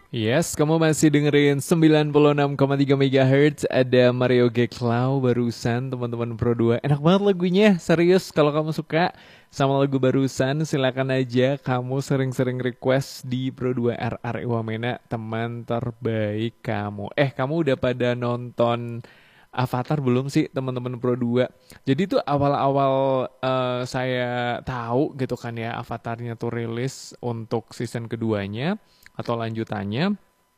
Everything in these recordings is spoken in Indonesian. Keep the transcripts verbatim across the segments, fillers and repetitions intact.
Yes, kamu masih dengerin sembilan puluh enam koma tiga MHz. Ada Mario Geklau barusan, teman-teman Pro dua. Enak banget lagunya, serius. Kalau kamu suka sama lagu barusan, silakan aja kamu sering-sering request di Pro dua R R Wamena, teman terbaik kamu. Eh, kamu udah pada nonton Avatar belum sih, teman-teman Pro dua? Jadi tuh awal-awal eh, saya tahu gitu kan ya, Avatarnya tuh rilis untuk season keduanya atau lanjutannya,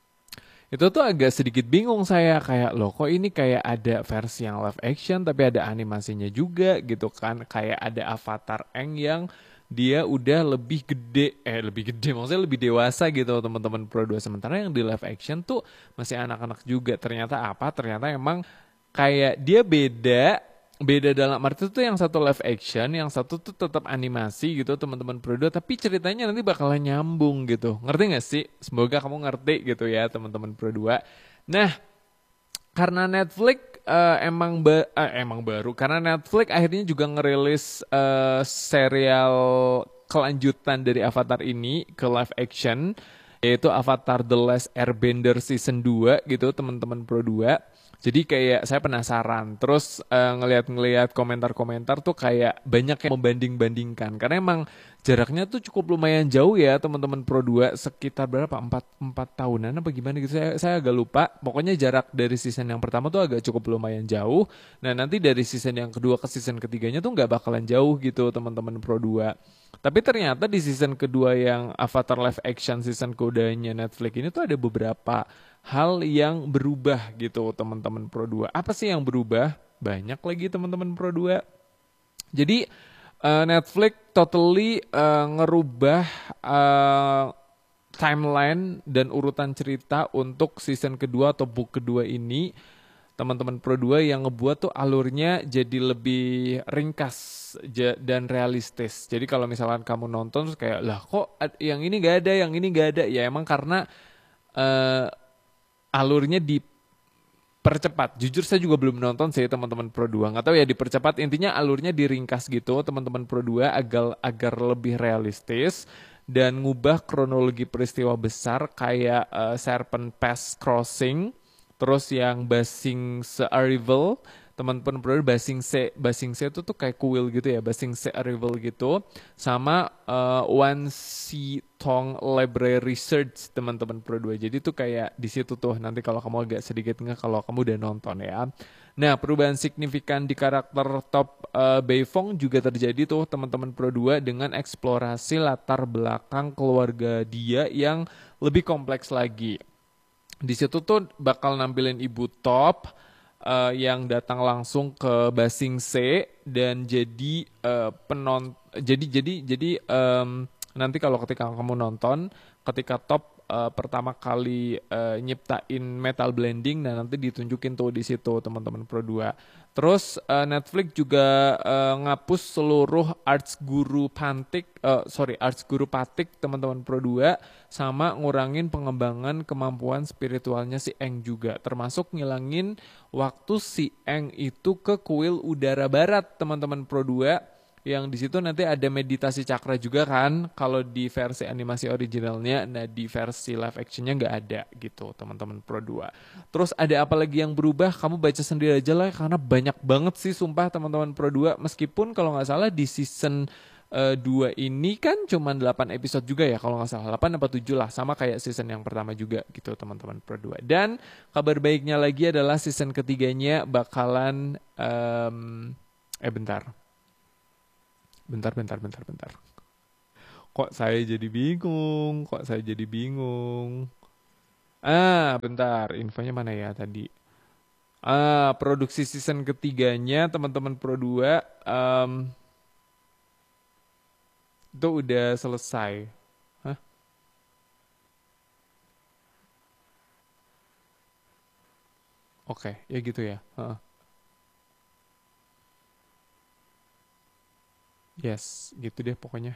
itu tuh agak sedikit bingung saya, kayak loh kok ini kayak ada versi yang live action tapi ada animasinya juga gitu kan, kayak ada Avatar Aang yang dia udah lebih gede, eh lebih gede maksudnya lebih dewasa gitu teman-teman Pro dua, sementara yang di live action tuh masih anak-anak juga. Ternyata apa? Ternyata emang kayak dia beda beda dalam arti tuh, yang satu live action, yang satu tuh tetap animasi gitu teman-teman Pro dua, tapi ceritanya nanti bakalan nyambung gitu. Ngerti gak sih? Semoga kamu ngerti gitu ya teman-teman Pro dua. Nah, karena Netflix eh, emang ba- eh, emang baru, karena Netflix akhirnya juga ngerilis eh, serial kelanjutan dari Avatar ini ke live action, yaitu Avatar The Last Airbender season dua gitu teman-teman Pro dua. Jadi kayak saya penasaran, terus eh, ngelihat-ngelihat komentar-komentar tuh kayak banyak yang membanding-bandingkan, karena emang jaraknya tuh cukup lumayan jauh ya teman-teman Pro dua, sekitar berapa? Empat empat tahunan apa gimana gitu. Saya saya agak lupa. Pokoknya jarak dari season yang pertama tuh agak cukup lumayan jauh. Nah, nanti dari season yang kedua ke season ketiganya tuh nggak bakalan jauh gitu teman-teman Pro dua. Tapi ternyata di season kedua yang Avatar live action season keduanya Netflix ini tuh ada beberapa hal yang berubah gitu teman-teman Pro dua. Apa sih yang berubah? Banyak lagi teman-teman Pro dua. Jadi eh, Netflix totally eh, ngerubah eh, timeline dan urutan cerita untuk season kedua atau book kedua ini, teman-teman Pro dua, yang ngebuat tuh alurnya jadi lebih ringkas ja- dan realistis. Jadi kalau misalkan kamu nonton terus kayak lah kok ad- yang ini gak ada, yang ini gak ada, ya emang karena eh, alurnya dipercepat. Jujur saya juga belum nonton sih teman-teman Pro dua. Nggak tahu ya dipercepat. Intinya alurnya diringkas gitu teman-teman Pro dua agar agar lebih realistis dan ngubah kronologi peristiwa besar kayak eh, Serpent Pass Crossing, terus yang Basing Se Arrival, teman-teman Pro dua, Basing Se Basing Se itu tuh kayak kuil gitu ya, Basing Se Arrival gitu, sama eh, One Si Tong Library Research teman-teman Pro dua. Jadi tuh kayak di situ tuh nanti kalau kamu agak sedikit nggak kalau kamu udah nonton ya. Nah, perubahan signifikan di karakter top eh, Beifong juga terjadi tuh teman-teman Pro dua dengan eksplorasi latar belakang keluarga dia yang lebih kompleks lagi. Di situ tuh bakal nampilin ibu top eh, yang datang langsung ke Basing C dan jadi eh, penon jadi jadi jadi em, nanti kalau ketika kamu nonton, ketika top eh, pertama kali eh, nyiptain metal blending, dan nanti ditunjukin tuh di situ teman-teman Pro dua. Terus eh, Netflix juga eh, ngapus seluruh arts guru pantik, eh, sorry arts guru patik teman-teman Pro dua, sama ngurangin pengembangan kemampuan spiritualnya si Eng juga, termasuk ngilangin waktu si Eng itu ke kuil udara barat teman-teman Pro dua, yang di situ nanti ada meditasi cakra juga kan kalau di versi animasi originalnya. Nah, di versi live actionnya nggak ada gitu teman-teman Pro dua. Terus ada apa lagi yang berubah? Kamu baca sendiri aja lah, karena banyak banget sih sumpah teman-teman Pro dua. Meskipun kalau nggak salah di season eh, dua ini kan cuma delapan episode juga ya kalau nggak salah, delapan apa tujuh lah, sama kayak season yang pertama juga gitu teman-teman Pro dua. Dan kabar baiknya lagi adalah season ketiganya bakalan em, eh bentar bentar bentar bentar bentar kok saya jadi bingung kok saya jadi bingung ah bentar, infonya mana ya tadi. Ah, produksi season ketiganya teman-teman Pro dua em, itu udah selesai. Hah? Oke, ya gitu ya. Heeh. Yes, gitu deh pokoknya.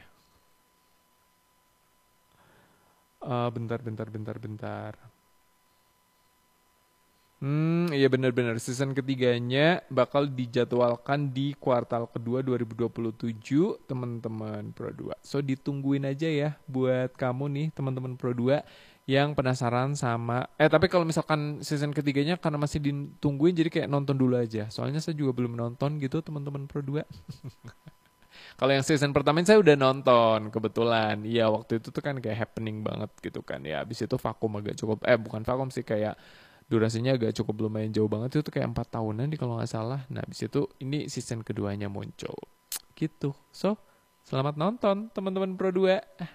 Eh, bentar, bentar, bentar, bentar. Hmm, iya benar-benar season ketiganya bakal dijadwalkan di kuartal kedua dua ribu dua puluh tujuh, teman-teman Pro dua. So ditungguin aja ya buat kamu nih, teman-teman Pro dua yang penasaran sama eh tapi kalau misalkan season ketiganya karena masih ditungguin jadi kayak nonton dulu aja. Soalnya saya juga belum nonton gitu, teman-teman Pro dua. Kalau yang season pertama ini saya udah nonton kebetulan. Iya waktu itu tuh kan kayak happening banget gitu kan ya. Habis itu vakum agak cukup eh bukan vakum sih, kayak durasinya agak cukup lumayan jauh banget, itu tuh kayak empat tahunan nih kalau nggak salah. Nah habis itu ini season keduanya muncul gitu. So selamat nonton teman-teman Pro dua.